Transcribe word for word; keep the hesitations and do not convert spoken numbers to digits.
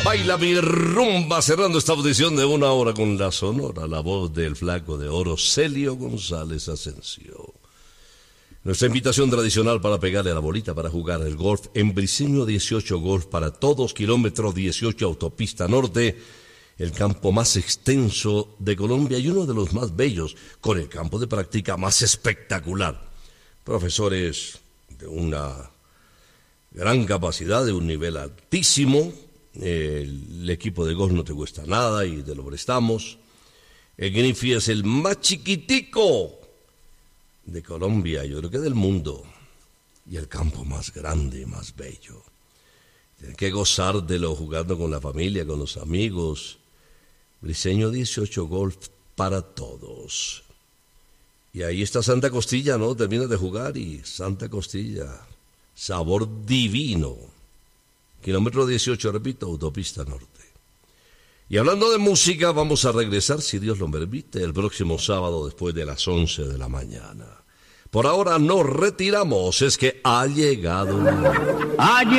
Baila mi rumba, cerrando esta audición de una hora con la sonora, la voz del flaco de oro, Celio González Asensio. Nuestra invitación tradicional para pegarle a la bolita para jugar el golf en Briceño dieciocho Golf para todos, kilómetro dieciocho, autopista norte, el campo más extenso de Colombia y uno de los más bellos, con el campo de práctica más espectacular. Profesores de una gran capacidad, de un nivel altísimo. El equipo de golf no te cuesta nada y te lo prestamos. El Greenfield es el más chiquitico de Colombia, yo creo que del mundo, y el campo más grande, más bello. Tienes que gozar de lo jugando con la familia, con los amigos. Briceño dieciocho Golf para todos. Y ahí está Santa Costilla, ¿no? Terminas de jugar y Santa Costilla, sabor divino. Kilómetro dieciocho, repito, autopista norte. Y hablando de música, vamos a regresar, si Dios lo permite, el próximo sábado después de las once de la mañana. Por ahora nos retiramos, es que ha llegado...